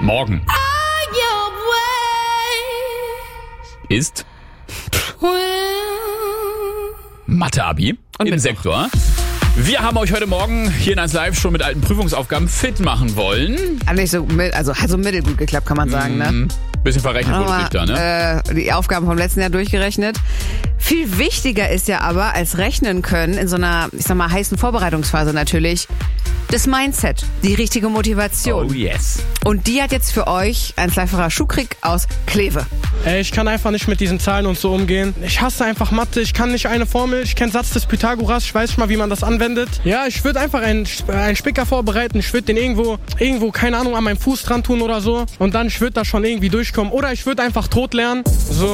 morgen ist Mathe-Abi im Sektor. Wir haben euch heute Morgen hier in 1 Live schon mit alten Prüfungsaufgaben fit machen wollen. Also hat so mittelgut geklappt, kann man sagen, ne? Bisschen verrechnet wurde sich da, ne? Die Aufgaben vom letzten Jahr durchgerechnet. Viel wichtiger ist ja aber, als rechnen können, in so einer, ich sag mal, heißen Vorbereitungsphase natürlich, das Mindset, die richtige Motivation. Oh yes. Und die hat jetzt für euch ein Live-Fahrer Schukrieg aus Kleve. Ich kann einfach nicht mit diesen Zahlen und so umgehen. Ich hasse einfach Mathe, ich kann nicht eine Formel, ich kenne Satz des Pythagoras, ich weiß nicht mal, wie man das anwendet. Ja, ich würde einfach einen Spicker vorbereiten, ich würde den irgendwo, keine Ahnung, an meinen Fuß dran tun oder so. Und dann, ich würde da schon irgendwie durchkommen. Oder ich würde einfach tot lernen. So.